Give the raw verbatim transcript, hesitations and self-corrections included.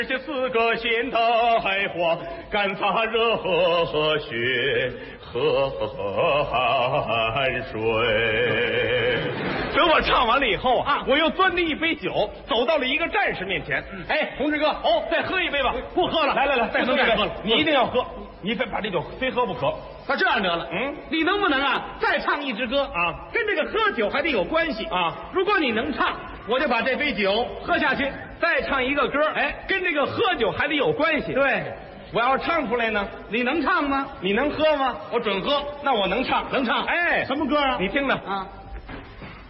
这四个现代化，干擦热血和汗水。等我唱完了以后啊，我又端着一杯酒走到了一个战士面前。哎，同志哥，哦，再喝一杯吧。不喝了，来来来，再喝一杯。你一定要喝，你非把这酒非喝不可。 那这样得了， 嗯， 你能不能啊再唱一支歌啊？ 跟这个喝酒还得有关系啊。 如果你能唱，我就把这杯酒喝下去。 再唱一个歌，哎，跟这个喝酒还得有关系。 对， 我要是唱出来呢， 你能唱吗？ 你能喝吗？ 我准喝。 那我能唱， 能唱。 哎， 什么歌啊？ 你听着啊。